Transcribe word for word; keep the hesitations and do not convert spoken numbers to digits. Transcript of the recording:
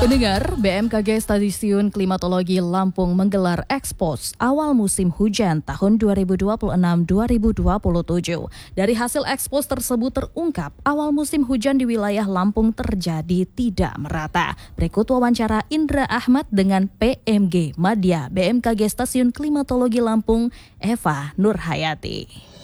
Pendengar, B M K G Stasiun Klimatologi Lampung menggelar ekspos awal musim hujan tahun dua ribu dua puluh enam dua ribu dua puluh tujuh. Dari hasil ekspos tersebut terungkap awal musim hujan di wilayah Lampung terjadi tidak merata. Berikut wawancara Indra Ahmad dengan P M G Madya B M K G Stasiun Klimatologi Lampung, Eva Nurhayati.